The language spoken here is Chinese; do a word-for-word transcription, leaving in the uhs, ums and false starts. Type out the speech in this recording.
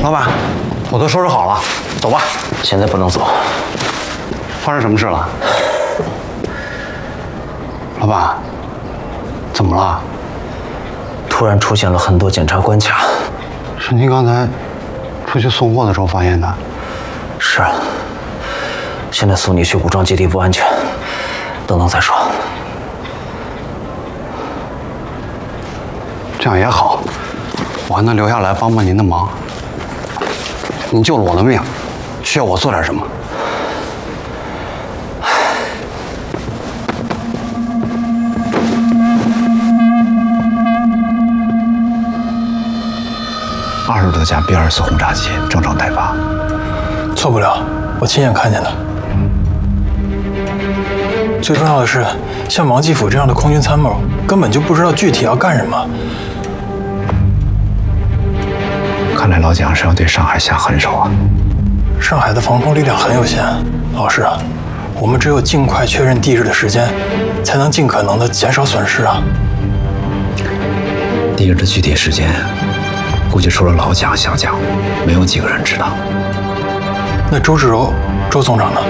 老板，我都收拾好了，走吧。 现在不能走。 发生什么事了？老板，怎么了？ 突然出现了很多检查关卡。 是您刚才出去送货的时候发现的？ 是。现在送你去武装基地不安全，等等再说。 这样也好，我还能留下来帮帮您的忙。您救了我的命，需要我做点什么？ 二十多架 B 二四轰炸机正常待发， 错不了，我亲眼看见的。最重要的是，像王继甫这样的空军参谋，根本就不知道具体要干什么。 看来老蒋是要对上海下狠手啊！ 上海的防空力量很有限，老师啊，我们只有尽快确认地址的时间，才能尽可能的减少损失啊。 地址的具体时间，估计除了老蒋、小蒋，没有几个人知道。 那周志柔，周总长呢？